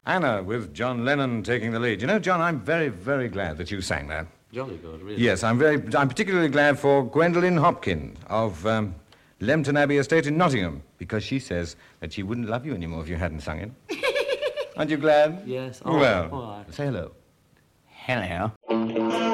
Anna with John Lennon taking the lead. You know, John, I'm very, very glad that you sang that. Jolly good, really. Yes, I'm particularly glad for Gwendolen Hopkins of Lempton Abbey Estate in Nottingham, because she says that she wouldn't love you anymore if you hadn't sung it. Aren't you glad? Yes. Well, all right. say hello. Hello.